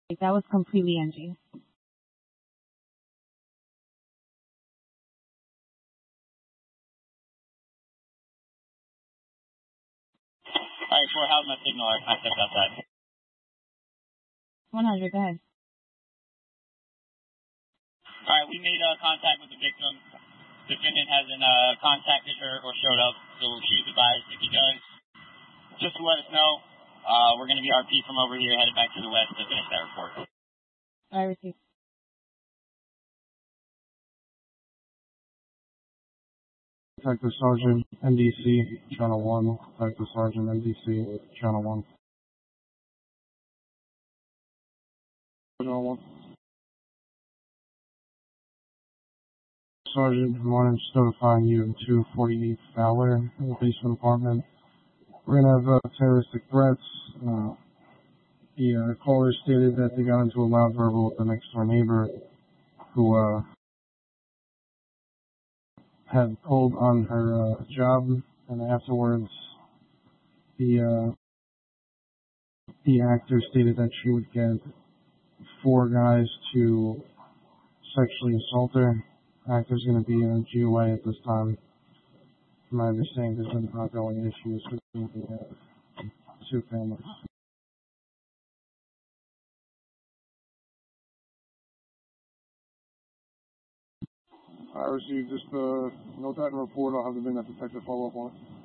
That was completely NG. Alright, how's my signal? I stepped outside. 100, go ahead. Alright, we made contact with the victim. Defendant hasn't contacted her or showed up, so she's advised if he does, just to let us know. We're going to be RP from over here, headed back to the west to finish that report. I received. Detective Sergeant, NDC, Channel 1. Detective Sergeant, NDC, Channel 1. Channel 1. Sergeant, good morning. Just notifying you of 248 Fowler in the basement apartment. We're going to have terroristic threats. The caller stated that they got into a loud verbal with the next door neighbor who had pulled on her job, and afterwards the actor stated that she would get 4 guys to sexually assault her. The actor's going to be in a GOA at this time. From my understanding, there's been ongoing issues between the 2 families. I received just note that and report. I'll have the detective follow up on it.